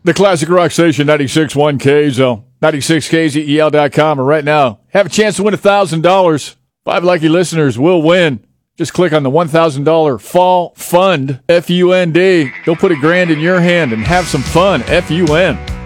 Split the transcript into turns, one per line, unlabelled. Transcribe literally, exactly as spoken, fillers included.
The Classic Rock Station, ninety-six point one K Z O, ninety-six K Z E L dot com. And right now, have a chance to win one thousand dollars. Five lucky listeners will win. Just click on the one thousand dollars Fall Fund, F U N D. Go put a grand in your hand and have some fun, F U N.